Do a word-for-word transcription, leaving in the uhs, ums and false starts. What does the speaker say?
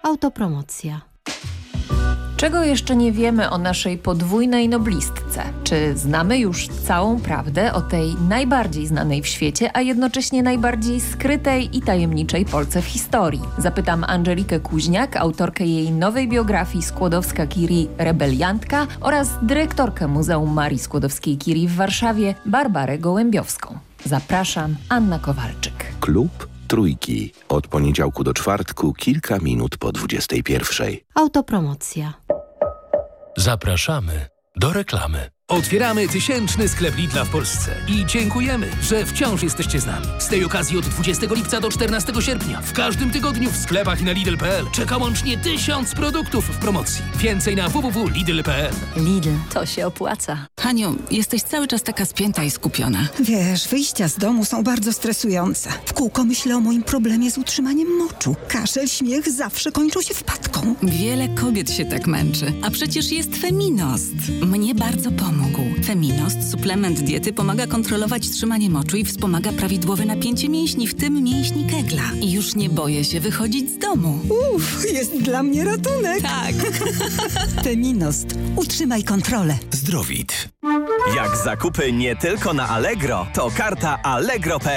Autopromocja. Czego jeszcze nie wiemy o naszej podwójnej noblistce? Czy znamy już całą prawdę o tej najbardziej znanej w świecie, a jednocześnie najbardziej skrytej i tajemniczej Polce w historii? Zapytam Angelikę Kuźniak, autorkę jej nowej biografii Skłodowska-Curie Rebeliantka oraz dyrektorkę Muzeum Marii Skłodowskiej-Curie w Warszawie Barbarę Gołębiowską. Zapraszam, Anna Kowalczyk. Klub Trójki. Od poniedziałku do czwartku, kilka minut po dwudziestej pierwszej. Autopromocja. Zapraszamy do reklamy. Otwieramy tysięczny sklep Lidla w Polsce i dziękujemy, że wciąż jesteście z nami. Z tej okazji od dwudziestego lipca do czternastego sierpnia w każdym tygodniu w sklepach i na Lidl kropka p l czeka łącznie tysiąc produktów w promocji. Więcej na w w w kropka lidl kropka p l. Lidl, to się opłaca. Haniu, jesteś cały czas taka spięta i skupiona. Wiesz, wyjścia z domu są bardzo stresujące. W kółko myślę o moim problemie z utrzymaniem moczu. Kaszel, śmiech zawsze kończą się wpadką. Wiele kobiet się tak męczy, a przecież jest Feminost. Mnie bardzo pomógł. Feminost, suplement diety, pomaga kontrolować trzymanie moczu i wspomaga prawidłowe napięcie mięśni, w tym mięśni Kegla. I już nie boję się wychodzić z domu. Uff, jest dla mnie ratunek. Tak. Feminost. Utrzymaj kontrolę. Zdrowit. Jak zakupy nie tylko na Allegro, to karta Allegro kropka p l.